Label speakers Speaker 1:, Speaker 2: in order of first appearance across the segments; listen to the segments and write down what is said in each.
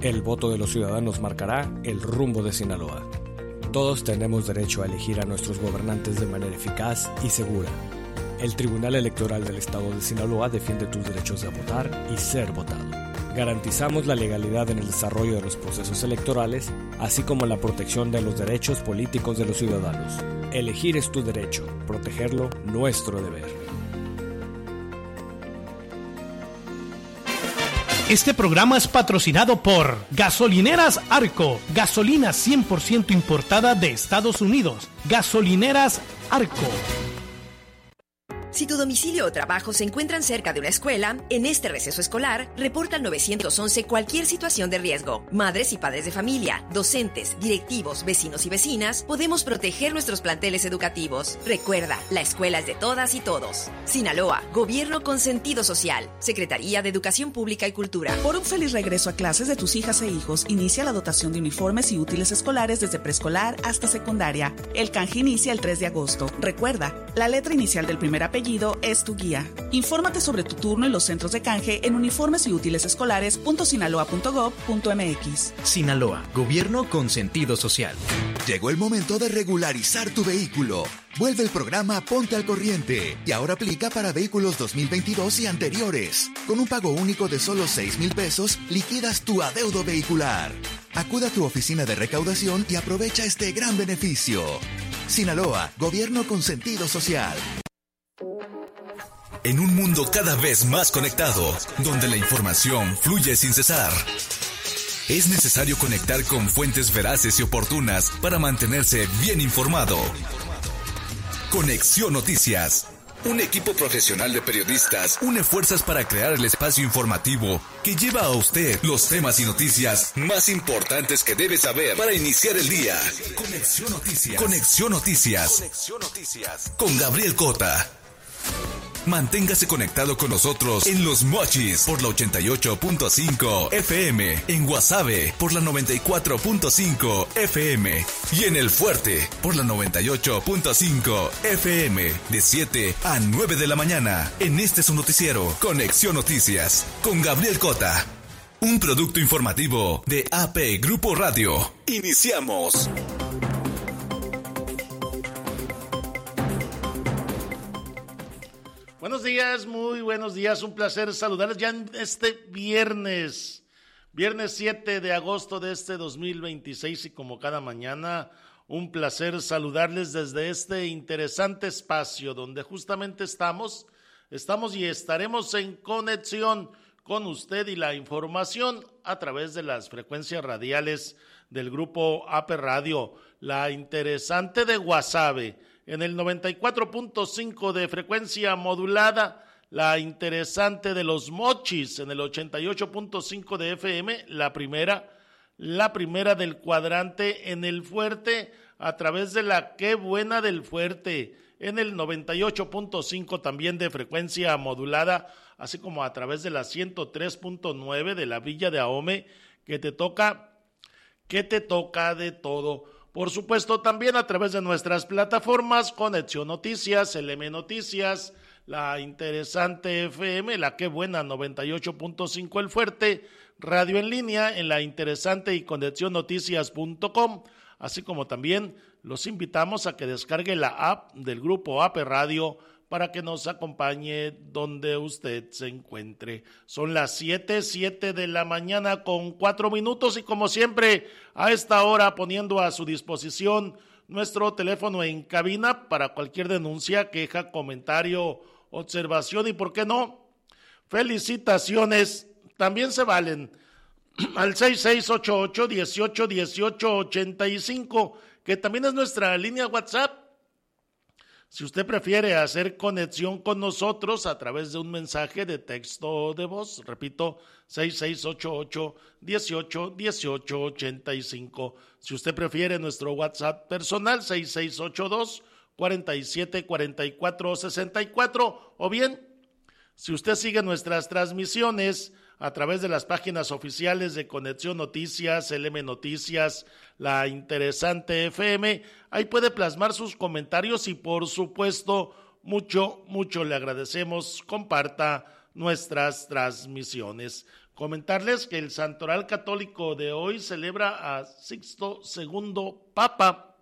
Speaker 1: El voto de los ciudadanos marcará el rumbo de Sinaloa. Todos tenemos derecho a elegir a nuestros gobernantes de manera eficaz y segura. El Tribunal Electoral del Estado de Sinaloa defiende tus derechos de votar y ser votado. Garantizamos la legalidad en el desarrollo de los procesos electorales, así como la protección de los derechos políticos de los ciudadanos. Elegir es tu derecho, protegerlo, nuestro deber.
Speaker 2: Este programa es patrocinado por Gasolineras Arco, gasolina 100% importada de Estados Unidos. Gasolineras Arco.
Speaker 3: Si tu domicilio o trabajo se encuentran cerca de una escuela, en este receso escolar, reporta al 911 cualquier situación de riesgo. Madres y padres de familia, docentes, directivos, vecinos y vecinas, podemos proteger nuestros planteles educativos. Recuerda, la escuela es de todas y todos. Sinaloa, Gobierno con sentido social. Secretaría de Educación Pública y Cultura.
Speaker 4: Por un feliz regreso a clases de tus hijas e hijos, inicia la dotación de uniformes y útiles escolares desde preescolar hasta secundaria. El canje inicia el 3 de agosto. Recuerda, la letra inicial del primer apellido es tu guía. Infórmate sobre tu turno en los centros de canje en uniformes y útiles escolares.sinaloa.gov.mx.
Speaker 5: Sinaloa, Gobierno con sentido social.
Speaker 6: Llegó el momento de regularizar tu vehículo. Vuelve el programa Ponte al Corriente y ahora aplica para vehículos 2022 y anteriores. Con un pago único de solo 6,000 pesos, liquidas tu adeudo vehicular. Acuda a tu oficina de recaudación y aprovecha este gran beneficio. Sinaloa, Gobierno con sentido social.
Speaker 7: En un mundo cada vez más conectado, donde la información fluye sin cesar, es necesario conectar con fuentes veraces y oportunas para mantenerse bien informado. Conexión Noticias. Un equipo profesional de periodistas une fuerzas para crear el espacio informativo que lleva a usted los temas y noticias más importantes que debe saber para iniciar el día. Conexión Noticias. Conexión Noticias. Conexión Noticias. Con Gabriel Cota. Manténgase conectado con nosotros en Los Mochis por la 88.5 FM, en Guasave por la 94.5 FM y en El Fuerte por la 98.5 FM de 7 a 9 de la mañana. En este su noticiero, Conexión Noticias, con Gabriel Cota. Un producto informativo de AP Grupo Radio. Iniciamos.
Speaker 8: Buenos días, muy buenos días, un placer saludarles ya en este viernes 7 de agosto de este 2026 y como cada mañana, un placer saludarles desde este interesante espacio donde justamente estamos y estaremos en conexión con usted y la información a través de las frecuencias radiales del grupo AP Radio, la interesante de Guasave, en el 94.5 de frecuencia modulada, la interesante de Los Mochis, en el 88.5 de FM, la primera del cuadrante en El Fuerte, a través de la Qué Buena del Fuerte, en el 98.5 también de frecuencia modulada, así como a través de la 103.9 de la Villa de Ahome, que te toca de todo. Por supuesto, también a través de nuestras plataformas, Conexión Noticias, LM Noticias, la interesante FM, la Qué Buena 98.5 El Fuerte, radio en línea en la interesante y conexionnoticias.com, así como también los invitamos a que descargue la app del grupo AP Radio para que nos acompañe donde usted se encuentre. Son las 7 de la mañana con 4 minutos y como siempre a esta hora poniendo a su disposición nuestro teléfono en cabina para cualquier denuncia, queja, comentario, observación y por qué no, felicitaciones, también se valen al 6688-181885, que también es nuestra línea WhatsApp. Si usted prefiere hacer conexión con nosotros a través de un mensaje de texto de voz, repito, 6688-181885. Si usted prefiere nuestro WhatsApp personal, 6682-474464, o bien, si usted sigue nuestras transmisiones a través de las páginas oficiales de Conexión Noticias, LM Noticias, la interesante FM, ahí puede plasmar sus comentarios y por supuesto, mucho le agradecemos, comparta nuestras transmisiones. Comentarles que el Santoral Católico de hoy celebra a Sixto II Papa.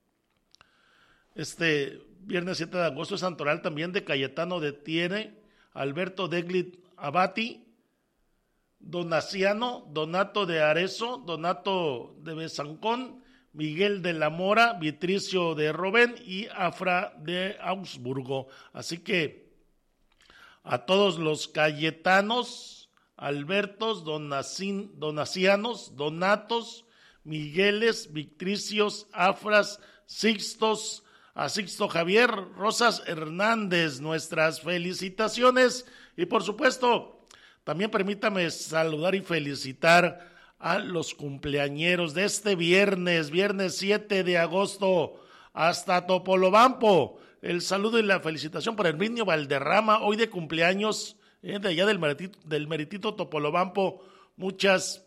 Speaker 8: Este viernes 7 de agosto es Santoral también de Cayetano de Thiene, Alberto Deglit Abati, Donaciano, Donato de Arezzo, Donato de Besancón, Miguel de la Mora, Vitricio de Robén y Afra de Augsburgo. Así que a todos los cayetanos, Albertos, Donacianos, Donatos, Migueles, Vitricios, Afras, Sixtos, a Sixto Javier Rosas Hernández, nuestras felicitaciones. Y por supuesto, también permítame saludar y felicitar a los cumpleañeros de este viernes 7 de agosto, hasta Topolobampo. El saludo y la felicitación para Herminio Valderrama, hoy de cumpleaños, de allá del meritito Topolobampo. Muchas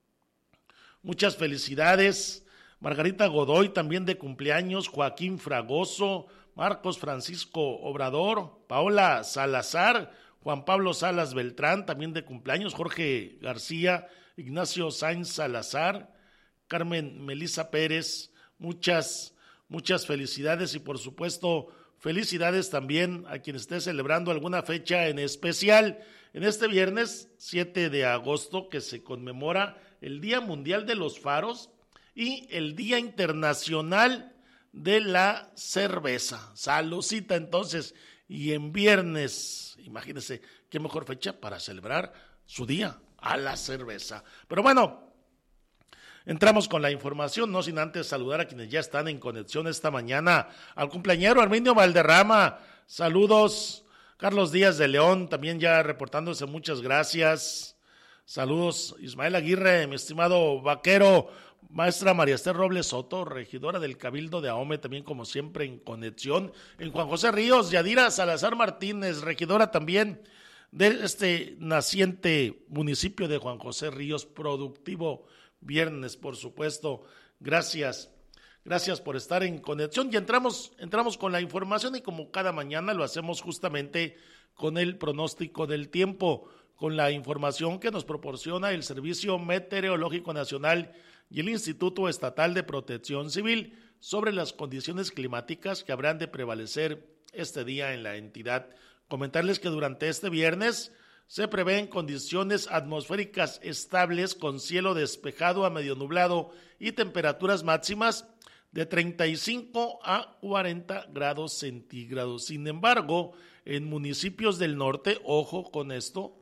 Speaker 8: felicidades. Margarita Godoy también de cumpleaños, Joaquín Fragoso, Marcos Francisco Obrador, Paola Salazar, Juan Pablo Salas Beltrán también de cumpleaños, Jorge García, Ignacio Sainz Salazar, Carmen Melisa Pérez, muchas felicidades y por supuesto felicidades también a quien esté celebrando alguna fecha en especial en este viernes 7 de agosto que se conmemora el Día Mundial de los Faros y el Día Internacional de la Cerveza. Saludcita entonces, y en viernes, imagínense, qué mejor fecha para celebrar su día a la cerveza. Pero bueno, entramos con la información, no sin antes saludar a quienes ya están en conexión esta mañana. Al cumpleañero Herminio Valderrama, saludos. Carlos Díaz de León, también ya reportándose, muchas gracias. Saludos, Ismael Aguirre, mi estimado vaquero. Maestra María Esther Robles Soto, regidora del Cabildo de Ahome, también como siempre en conexión. En Juan José Ríos, Yadira Salazar Martínez, regidora también de este naciente municipio de Juan José Ríos, productivo viernes, por supuesto. Gracias por estar en conexión y entramos con la información y como cada mañana lo hacemos justamente con el pronóstico del tiempo, con la información que nos proporciona el Servicio Meteorológico Nacional y el Instituto Estatal de Protección Civil sobre las condiciones climáticas que habrán de prevalecer este día en la entidad. Comentarles que durante este viernes se prevén condiciones atmosféricas estables con cielo despejado a medio nublado y temperaturas máximas de 35 a 40 grados centígrados. Sin embargo, en municipios del norte, ojo con esto,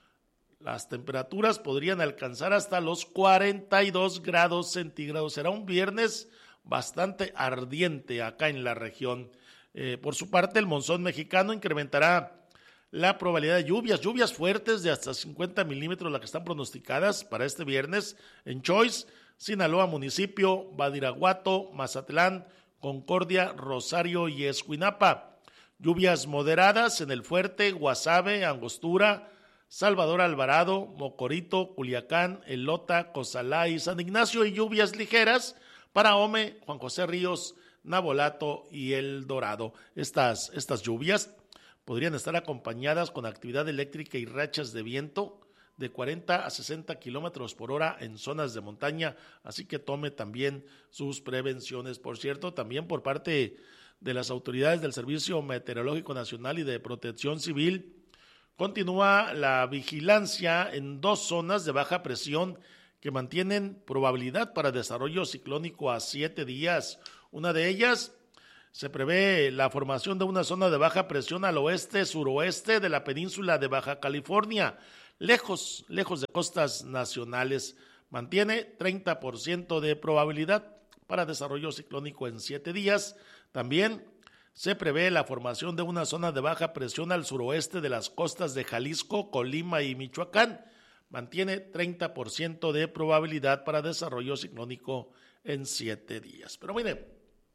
Speaker 8: las temperaturas podrían alcanzar hasta los 42 grados centígrados. Será un viernes bastante ardiente acá en la región. Por su parte, el monzón mexicano incrementará la probabilidad de lluvias fuertes de hasta 50 milímetros, las que están pronosticadas para este viernes en Choix, Sinaloa municipio, Badiraguato, Mazatlán, Concordia, Rosario y Escuinapa. Lluvias moderadas en El Fuerte, Guasave, Angostura, Salvador Alvarado, Mocorito, Culiacán, Elota, Cozalá y San Ignacio, y lluvias ligeras para Ahome, Juan José Ríos, Navolato y El Dorado. Estas lluvias podrían estar acompañadas con actividad eléctrica y rachas de viento de 40 a 60 kilómetros por hora en zonas de montaña, así que tome también sus prevenciones. Por cierto, también por parte de las autoridades del Servicio Meteorológico Nacional y de Protección Civil, continúa la vigilancia en 2 zonas de baja presión que mantienen probabilidad para desarrollo ciclónico a 7 días. Una de ellas se prevé la formación de una zona de baja presión al oeste-suroeste de la península de Baja California, lejos de costas nacionales. Mantiene 30% de probabilidad para desarrollo ciclónico en 7 días. También se prevé la formación de una zona de baja presión al suroeste de las costas de Jalisco, Colima y Michoacán. Mantiene 30% de probabilidad para desarrollo ciclónico en 7 días. Pero mire,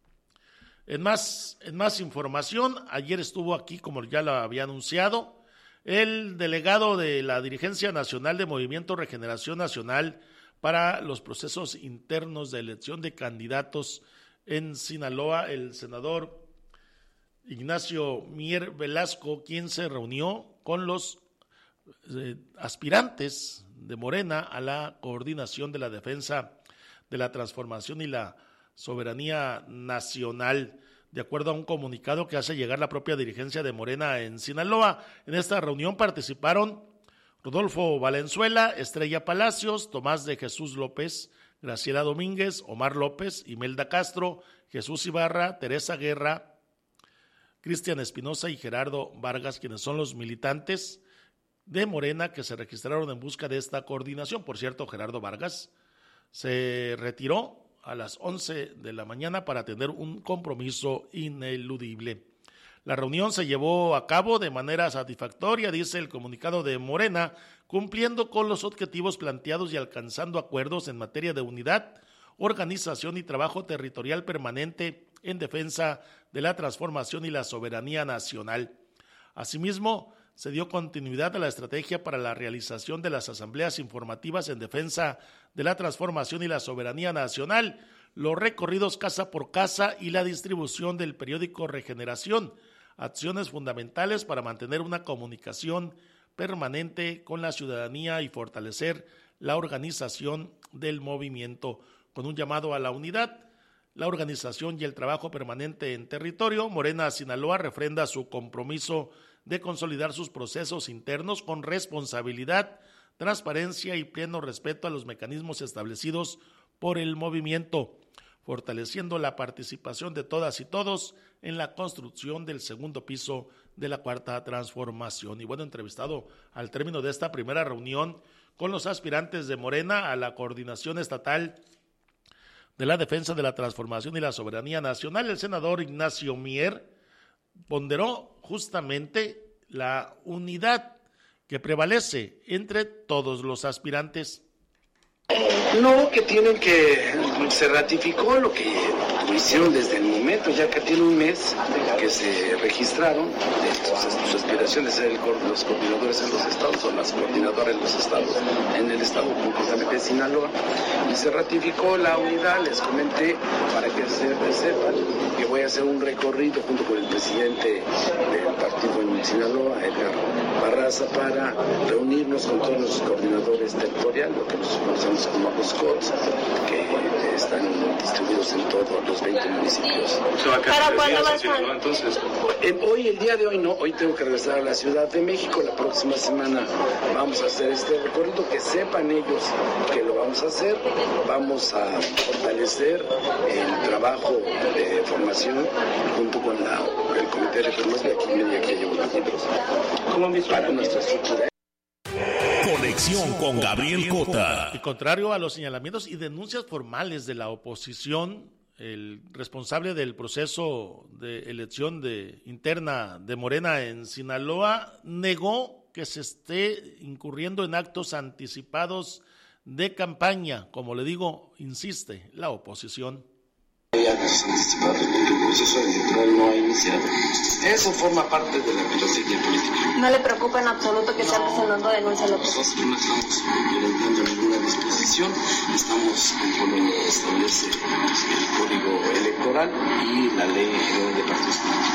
Speaker 8: en más información, ayer estuvo aquí, como ya lo había anunciado, el delegado de la Dirigencia Nacional de Movimiento Regeneración Nacional para los procesos internos de elección de candidatos en Sinaloa, el senador Ignacio Mier Velasco, quien se reunió con los aspirantes de Morena a la coordinación de la defensa de la transformación y la soberanía nacional, de acuerdo a un comunicado que hace llegar la propia dirigencia de Morena en Sinaloa. En esta reunión participaron Rodolfo Valenzuela, Estrella Palacios, Tomás de Jesús López, Graciela Domínguez, Omar López, Imelda Castro, Jesús Ibarra, Teresa Guerra, Cristian Espinosa y Gerardo Vargas, quienes son los militantes de Morena que se registraron en busca de esta coordinación. Por cierto, Gerardo Vargas se retiró a las 11 de la mañana para tener un compromiso ineludible. La reunión se llevó a cabo de manera satisfactoria, dice el comunicado de Morena, cumpliendo con los objetivos planteados y alcanzando acuerdos en materia de unidad, organización y trabajo territorial permanente en defensa de la transformación y la soberanía nacional. Asimismo, se dio continuidad a la estrategia para la realización de las asambleas informativas en defensa de la transformación y la soberanía nacional, los recorridos casa por casa y la distribución del periódico Regeneración, acciones fundamentales para mantener una comunicación permanente con la ciudadanía y fortalecer la organización del movimiento. Con un llamado a la unidad, la organización y el trabajo permanente en territorio, Morena Sinaloa refrenda su compromiso de consolidar sus procesos internos con responsabilidad, transparencia y pleno respeto a los mecanismos establecidos por el movimiento, fortaleciendo la participación de todas y todos en la construcción del segundo piso de la Cuarta Transformación. Y bueno, entrevistado al término de esta primera reunión con los aspirantes de Morena a la coordinación estatal de la defensa de la transformación y la soberanía nacional, el senador Ignacio Mier ponderó justamente la unidad que prevalece entre todos los aspirantes.
Speaker 9: No, que tienen que, se ratificó lo que hicieron desde el momento, ya que tiene un mes que se registraron, su aspiración de ser los coordinadores en los estados, o las coordinadoras en los estados, en el estado concretamente de Sinaloa, y se ratificó la unidad. Les comenté para que sepan que voy a hacer un recorrido junto con el presidente del partido en Sinaloa, Edgar Barraza, para reunirnos con todos los coordinadores territoriales, lo que nosotros conocemos como los COTS, que están distribuidos en todos los 20 municipios.
Speaker 10: ¿Para cuándo vas a...?
Speaker 9: Entonces, hoy, el día de hoy no, hoy tengo que regresar a la Ciudad de México, la próxima semana vamos a hacer este recorrido, que sepan ellos que lo vamos a hacer, vamos a fortalecer el trabajo de formación junto con el Comité de Reformas de aquí llevo nosotros, como para nuestra estructura.
Speaker 7: Conexión con Gabriel Cota.
Speaker 8: Y contrario a los señalamientos y denuncias formales de la oposición, el responsable del proceso de elección interna de Morena en Sinaloa negó que se esté incurriendo en actos anticipados de campaña. Como le digo, insiste la oposición.
Speaker 9: Hay actos anticipados porque el proceso electoral no ha iniciado. Eso forma parte de la pirotecnia política.
Speaker 10: ¿No le preocupa en absoluto que sea presentando denuncias?
Speaker 9: Nosotros no estamos violentando ninguna disposición, estamos conforme lo que establece el Código Electoral y la Ley General de Partidos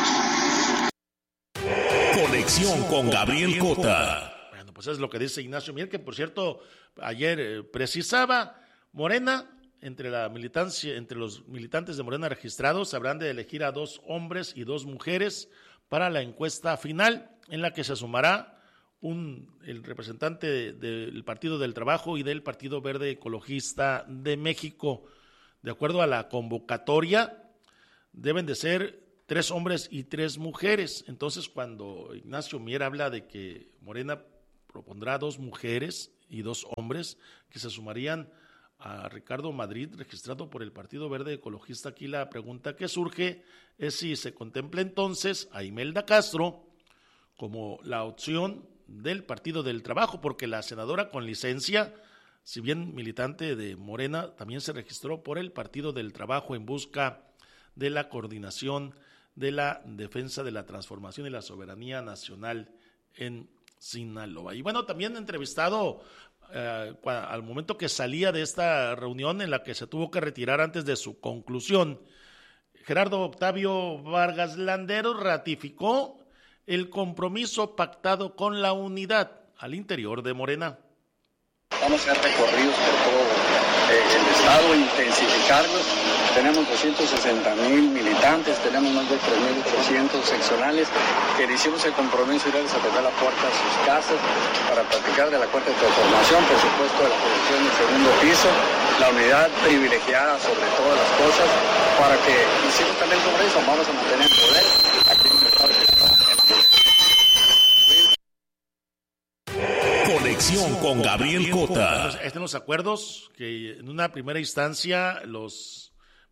Speaker 9: Políticos.
Speaker 7: Conexión con Gabriel Cota.
Speaker 8: Bueno, pues es lo que dice Ignacio Mier, que por cierto ayer precisaba, Morena, entre los militantes de Morena registrados, habrán de elegir a 2 hombres y 2 mujeres para la encuesta final, en la que se sumará el representante del Partido del Trabajo y del Partido Verde Ecologista de México. De acuerdo a la convocatoria, deben de ser 3 hombres y 3 mujeres. Entonces, cuando Ignacio Mier habla de que Morena propondrá 2 mujeres y 2 hombres, que se sumarían a Ricardo Madrid, registrado por el Partido Verde Ecologista, aquí la pregunta que surge es si se contempla entonces a Imelda Castro como la opción del Partido del Trabajo, porque la senadora con licencia, si bien militante de Morena, también se registró por el Partido del Trabajo en busca de la coordinación de la defensa de la transformación y la soberanía nacional en Sinaloa. Y bueno, también entrevistado al momento que salía de esta reunión en la que se tuvo que retirar antes de su conclusión, Gerardo Octavio Vargas Landeros ratificó el compromiso pactado con la unidad al interior de Morena.
Speaker 11: Vamos a hacer recorridos por todo el estado, intensificarlos. Tenemos 260,000 militantes, tenemos más de 3,800 seccionales que le hicimos el compromiso de irles a tocar la puerta a sus casas para platicar de la cuarta transformación, por supuesto de la producción del segundo piso, la unidad privilegiada sobre todas las cosas, para que hicimos también sobre eso, vamos a mantener el poder aquí en el estado de
Speaker 7: Conexión con Gabriel Cota.
Speaker 8: Están los acuerdos que en una primera instancia los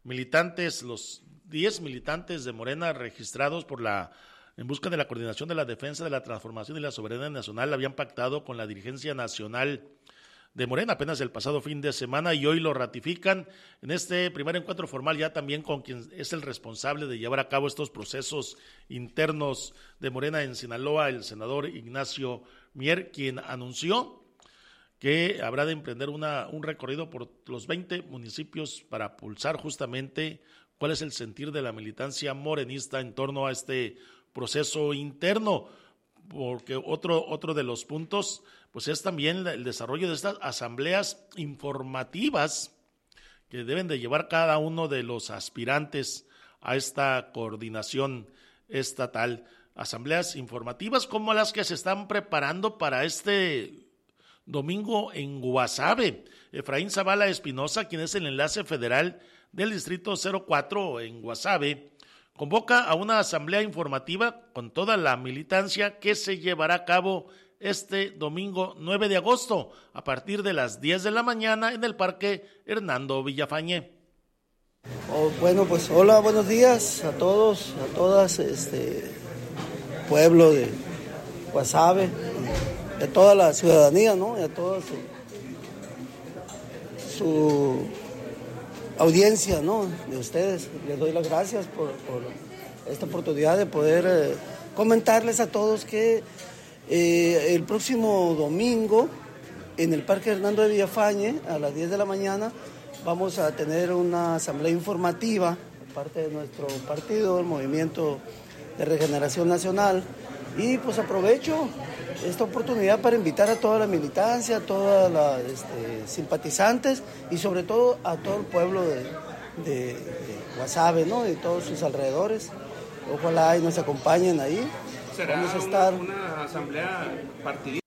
Speaker 8: 10 militantes de Morena registrados en busca de la coordinación de la defensa de la transformación y la soberanía nacional habían pactado con la dirigencia nacional de Morena apenas el pasado fin de semana y hoy lo ratifican en este primer encuentro formal ya también con quien es el responsable de llevar a cabo estos procesos internos de Morena en Sinaloa, el senador Ignacio Mier, quien anunció que habrá de emprender un recorrido por los 20 municipios para pulsar justamente cuál es el sentir de la militancia morenista en torno a este proceso interno, porque otro de los puntos pues es también el desarrollo de estas asambleas informativas que deben de llevar cada uno de los aspirantes a esta coordinación estatal. Asambleas informativas como las que se están preparando para este domingo en Guasave. Efraín Zavala Espinosa, quien es el enlace federal del Distrito 04 en Guasave, convoca a una asamblea informativa con toda la militancia que se llevará a cabo este domingo 9 de agosto a partir de las 10 de la mañana en el Parque Hernando Villafañe.
Speaker 12: Bueno, pues hola, buenos días a todos, a todas, pueblo de Guasave, de toda la ciudadanía, ¿no? Y a toda su audiencia, ¿no? De ustedes. Les doy las gracias por esta oportunidad de poder comentarles a todos que el próximo domingo en el Parque Hernando de Villafañe a las 10 de la mañana vamos a tener una asamblea informativa por parte de nuestro partido, el Movimiento de Regeneración Nacional, y pues aprovecho esta oportunidad para invitar a toda la militancia, a todas las simpatizantes y sobre todo a todo el pueblo de Guasave, ¿no? Y todos sus alrededores. Ojalá y nos acompañen ahí.
Speaker 13: ¿Será una asamblea partidista?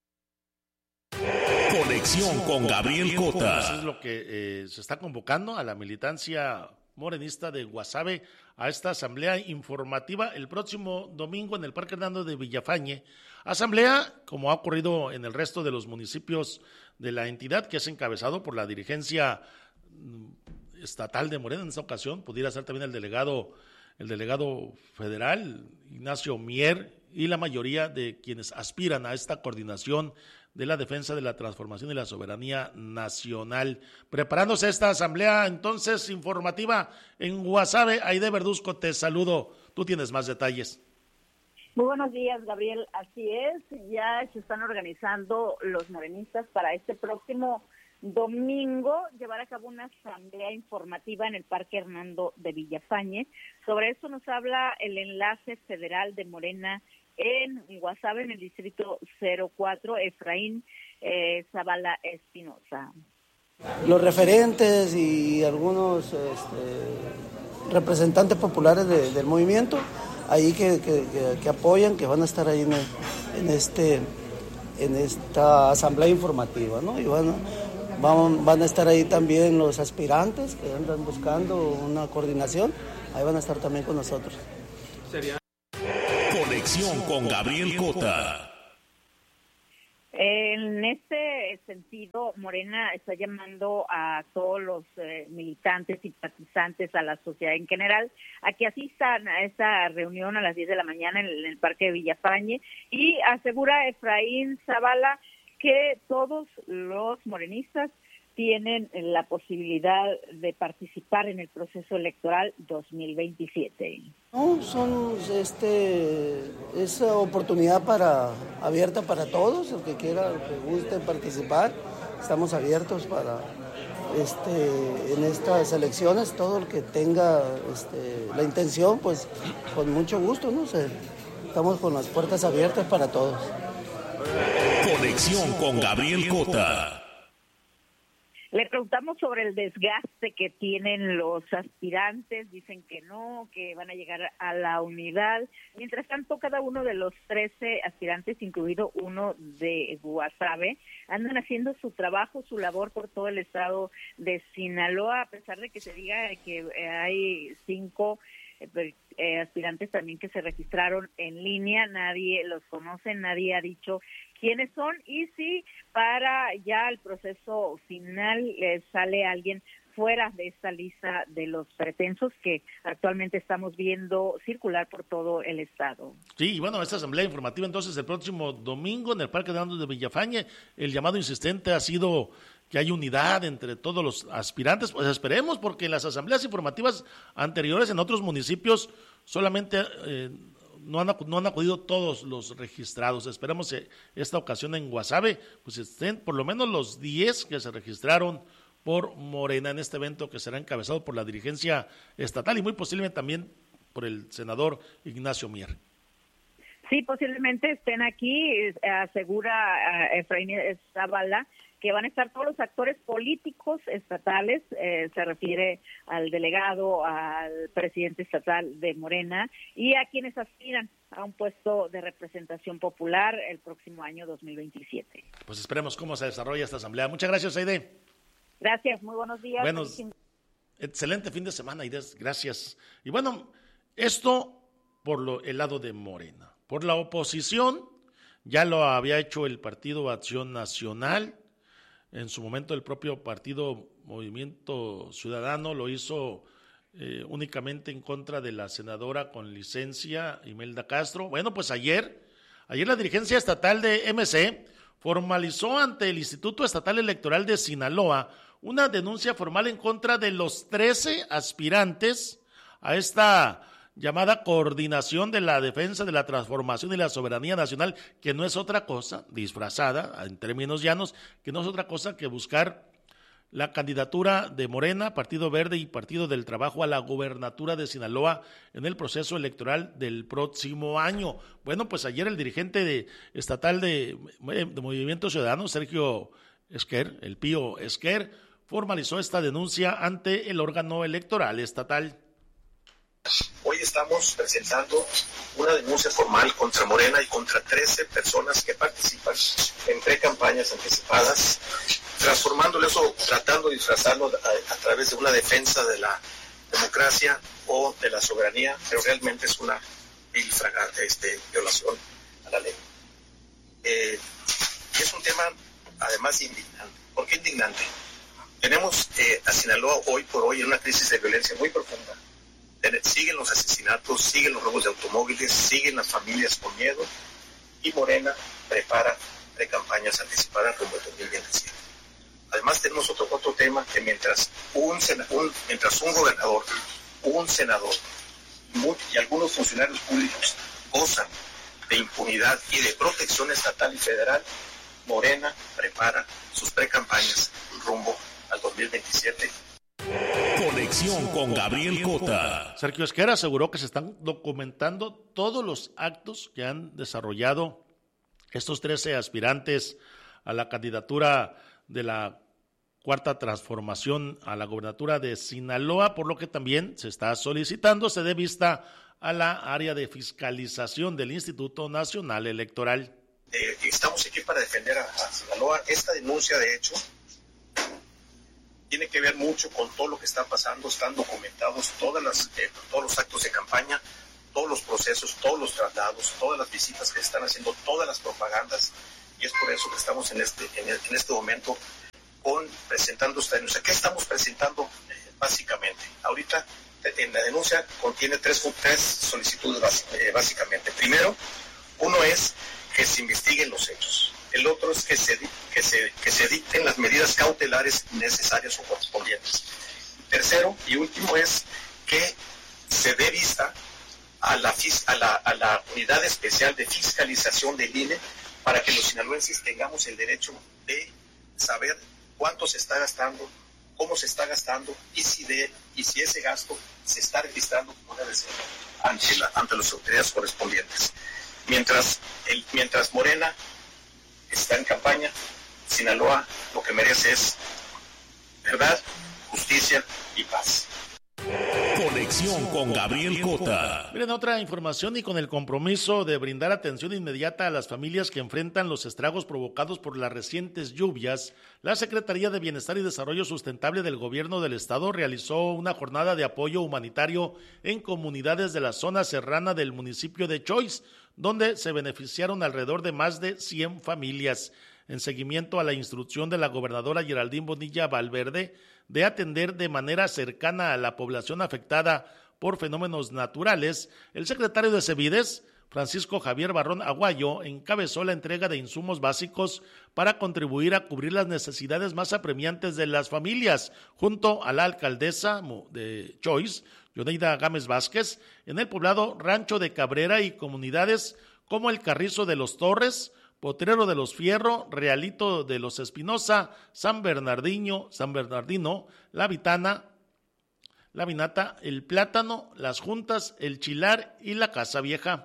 Speaker 7: Conexión con Gabriel Cota.
Speaker 8: Eso es lo que se está convocando a la militancia morenista de Guasave a esta asamblea informativa el próximo domingo en el Parque Hernando de Villafañe. Asamblea, como ha ocurrido en el resto de los municipios de la entidad, que es encabezado por la dirigencia estatal de Morena en esta ocasión, pudiera ser también el delegado federal, Ignacio Mier, y la mayoría de quienes aspiran a esta coordinación de la defensa de la transformación y la soberanía nacional. Preparándose esta asamblea entonces informativa en Guasave. Aide Verduzco, te saludo. Tú tienes más detalles.
Speaker 14: Muy buenos días, Gabriel. Así es, ya se están organizando los morenistas para este próximo domingo llevar a cabo una asamblea informativa en el Parque Hernando de Villafañe. Sobre eso nos habla el enlace federal de Morena en Guasave, en el Distrito 04, Efraín Zavala Espinosa.
Speaker 12: Los referentes y algunos representantes populares del movimiento, ahí que apoyan, que van a estar ahí en esta asamblea informativa, ¿no? Y van a estar ahí también los aspirantes que andan buscando una coordinación, ahí van a estar también con nosotros.
Speaker 7: Conexión con Gabriel Cota.
Speaker 14: En este sentido, Morena está llamando a todos los militantes, simpatizantes, a la sociedad en general, a que asistan a esta reunión a las 10 de la mañana en el Parque de Villafañe, y asegura Efraín Zavala que todos los morenistas tienen la posibilidad de participar en el proceso electoral 2027.
Speaker 12: No, esa oportunidad abierta para todos, el que quiera, el que guste participar, estamos abiertos para en estas elecciones, todo el que tenga la intención, pues con mucho gusto, ¿no? Estamos con las puertas abiertas para todos.
Speaker 7: Conexión con Gabriel Cota.
Speaker 14: Le preguntamos sobre el desgaste que tienen los aspirantes, dicen que no, que van a llegar a la unidad. Mientras tanto, cada uno de los 13 aspirantes, incluido uno de Guasave, andan haciendo su trabajo, su labor por todo el estado de Sinaloa, a pesar de que se diga que hay 5 aspirantes también que se registraron en línea. Nadie los conoce, nadie ha dicho quiénes son, y si para ya el proceso final sale alguien fuera de esta lista de los pretensos que actualmente estamos viendo circular por todo el estado.
Speaker 8: Sí, y bueno, esta asamblea informativa entonces el próximo domingo en el Parque de Armas de Villafañe. El llamado insistente ha sido que hay unidad entre todos los aspirantes. Pues esperemos, porque en las asambleas informativas anteriores en otros municipios solamente no han acudido todos los registrados. Esperemos esta ocasión en Guasave pues estén por lo menos los 10 que se registraron por Morena en este evento, que será encabezado por la dirigencia estatal y muy posiblemente también por el senador Ignacio Mier.
Speaker 14: Sí, posiblemente estén aquí, asegura Efraín Zavala, que van a estar todos los actores políticos estatales, se refiere al delegado, al presidente estatal de Morena, y a quienes aspiran a un puesto de representación popular el próximo año 2027.
Speaker 8: Pues esperemos cómo se desarrolla esta asamblea. Muchas gracias, Aide.
Speaker 14: Gracias, muy buenos días.
Speaker 8: Excelente fin de semana, Aide, gracias. Y bueno, esto por el lado de Morena. Por la oposición, ya lo había hecho el Partido Acción Nacional. En su momento el propio partido Movimiento Ciudadano lo hizo únicamente en contra de la senadora con licencia Imelda Castro. Bueno, pues ayer la dirigencia estatal de MC formalizó ante el Instituto Estatal Electoral de Sinaloa una denuncia formal en contra de los 13 aspirantes a esta llamada Coordinación de la Defensa de la Transformación y la Soberanía Nacional, que no es otra cosa, disfrazada en términos llanos, que no es otra cosa que buscar la candidatura de Morena, Partido Verde y Partido del Trabajo a la gubernatura de Sinaloa en el proceso electoral del próximo año. Bueno, pues ayer el dirigente estatal de Movimiento Ciudadano, Sergio Esquer, el Pío Esquer, formalizó esta denuncia ante el órgano electoral estatal.
Speaker 15: Hoy estamos presentando una denuncia formal contra Morena y contra 13 personas que participan en precampañas anticipadas, transformándolo eso, tratando de disfrazarlo a través de una defensa de la democracia o de la soberanía, pero realmente es una violación a la ley. Es un tema además indignante. ¿Por qué indignante? Tenemos a Sinaloa hoy por hoy en una crisis de violencia muy profunda. Siguen los asesinatos, siguen los robos de automóviles, siguen las familias con miedo, y Morena prepara precampañas anticipadas rumbo al 2027. Además tenemos otro tema, que mientras un gobernador, un senador y algunos funcionarios públicos gozan de impunidad y de protección estatal y federal, Morena prepara sus precampañas rumbo al 2027.
Speaker 7: Conexión con Gabriel Cota.
Speaker 8: Sergio Esquer aseguró que se están documentando todos los actos que han desarrollado estos 13 aspirantes a la candidatura de la Cuarta Transformación a la gobernatura de Sinaloa, por lo que también se está solicitando se dé vista a la área de fiscalización del Instituto Nacional Electoral.
Speaker 15: Estamos aquí para defender a Sinaloa. Esta denuncia, de hecho, tiene que ver mucho con todo lo que está pasando. Están documentados todos los actos de campaña, todos los procesos, todos los traslados, todas las visitas que se están haciendo, todas las propagandas, y es por eso que estamos en este momento presentando esta denuncia. ¿Qué estamos presentando básicamente? Ahorita en la denuncia contiene tres solicitudes básicamente. Primero, uno es que se investiguen los hechos. El otro es que se dicten las medidas cautelares necesarias o correspondientes. Tercero y último es que se dé vista a la unidad especial de fiscalización del INE para que los sinaloenses tengamos el derecho de saber cuánto se está gastando, cómo se está gastando y si ese gasto se está registrando como debe ser ante las autoridades correspondientes. Mientras Morena está en campaña, Sinaloa lo que merece es verdad, justicia y paz.
Speaker 7: Conexión con Gabriel Cota.
Speaker 8: Miren, otra información, y con el compromiso de brindar atención inmediata a las familias que enfrentan los estragos provocados por las recientes lluvias, la Secretaría de Bienestar y Desarrollo Sustentable del Gobierno del Estado realizó una jornada de apoyo humanitario en comunidades de la zona serrana del municipio de Choix, donde se beneficiaron alrededor de más de 100 familias. En seguimiento a la instrucción de la gobernadora Geraldine Bonilla Valverde de atender de manera cercana a la población afectada por fenómenos naturales, el secretario de CEBIDES, Francisco Javier Barrón Aguayo, encabezó la entrega de insumos básicos para contribuir a cubrir las necesidades más apremiantes de las familias, junto a la alcaldesa de Choix, Yoneida Gámez Vázquez, en el poblado Rancho de Cabrera y comunidades como el Carrizo de los Torres, Potrero de los Fierro, Realito de los Espinosa, San Bernardino, La Vitana, La Vinata, El Plátano, Las Juntas, El Chilar y la Casa Vieja.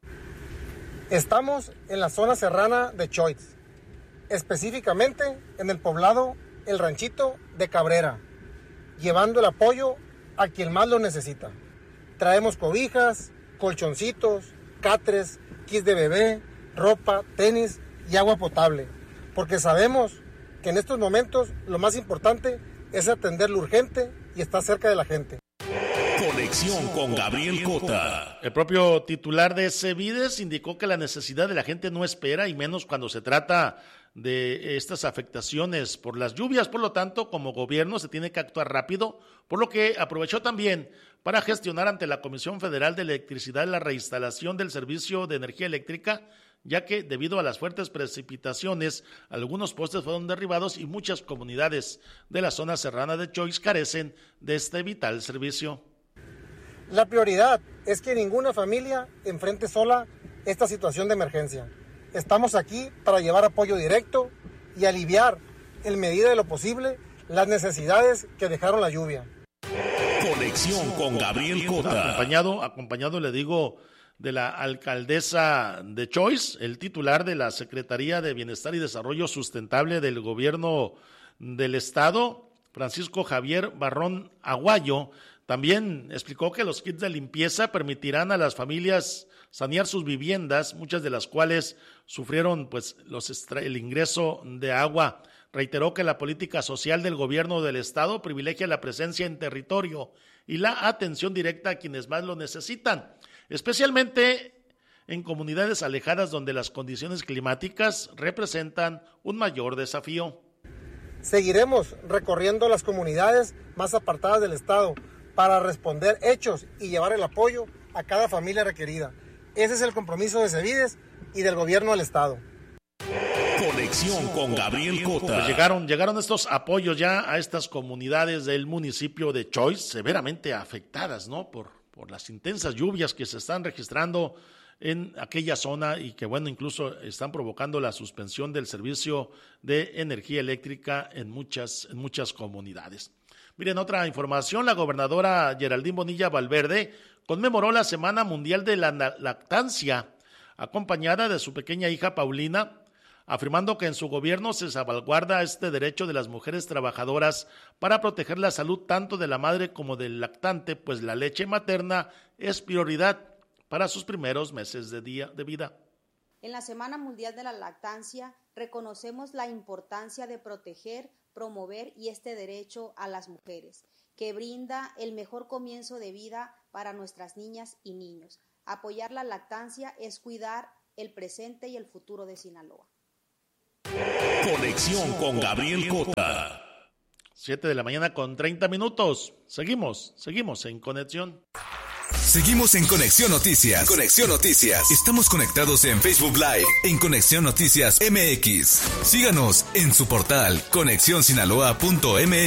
Speaker 16: Estamos en la zona serrana de Choix, específicamente en el poblado El Ranchito de Cabrera, llevando el apoyo a quien más lo necesita. Traemos cobijas, colchoncitos, catres, kits de bebé, ropa, tenis y agua potable, porque sabemos que en estos momentos lo más importante es atender lo urgente y estar cerca de la gente.
Speaker 7: Conexión con Gabriel Cota.
Speaker 8: El propio titular de CEBIDES indicó que la necesidad de la gente no espera, y menos cuando se trata de estas afectaciones por las lluvias. Por lo tanto, como gobierno se tiene que actuar rápido, por lo que aprovechó también para gestionar ante la Comisión Federal de Electricidad la reinstalación del servicio de energía eléctrica, ya que debido a las fuertes precipitaciones, algunos postes fueron derribados y muchas comunidades de la zona serrana de Choix carecen de este vital servicio.
Speaker 16: La prioridad es que ninguna familia enfrente sola esta situación de emergencia. Estamos aquí para llevar apoyo directo y aliviar, en medida de lo posible, las necesidades que dejaron la lluvia.
Speaker 7: Conexión con Gabriel Cota.
Speaker 8: Acompañado, le digo, de la alcaldesa de Choix, el titular de la Secretaría de Bienestar y Desarrollo Sustentable del Gobierno del Estado, Francisco Javier Barrón Aguayo, también explicó que los kits de limpieza permitirán a las familias sanear sus viviendas, muchas de las cuales sufrieron el ingreso de agua. Reiteró que la política social del gobierno del estado privilegia la presencia en territorio y la atención directa a quienes más lo necesitan, especialmente en comunidades alejadas donde las condiciones climáticas representan un mayor desafío.
Speaker 16: Seguiremos recorriendo las comunidades más apartadas del estado para responder hechos y llevar el apoyo a cada familia requerida. Ese es el compromiso de CEBIDES y del gobierno del estado.
Speaker 7: Conexión con Gabriel Cota.
Speaker 8: Pues llegaron estos apoyos ya a estas comunidades del municipio de Choix, severamente afectadas, ¿no? Por las intensas lluvias que se están registrando en aquella zona y que, incluso están provocando la suspensión del servicio de energía eléctrica en muchas comunidades. Miren, otra información, la gobernadora Geraldine Bonilla Valverde conmemoró la Semana Mundial de la Lactancia, acompañada de su pequeña hija Paulina, afirmando que en su gobierno se salvaguarda este derecho de las mujeres trabajadoras para proteger la salud tanto de la madre como del lactante, pues la leche materna es prioridad para sus primeros meses de vida.
Speaker 17: En la Semana Mundial de la Lactancia reconocemos la importancia de proteger, promover este derecho a las mujeres, que brinda el mejor comienzo de vida para nuestras niñas y niños. Apoyar la lactancia es cuidar el presente y el futuro de Sinaloa.
Speaker 7: Conexión con Gabriel Cota.
Speaker 8: 7 de la mañana con 30 minutos. Seguimos en conexión.
Speaker 7: Seguimos en Conexión Noticias. Conexión Noticias. Estamos conectados en Facebook Live, en Conexión Noticias MX. Síganos en su portal, conexionsinaloa.mx.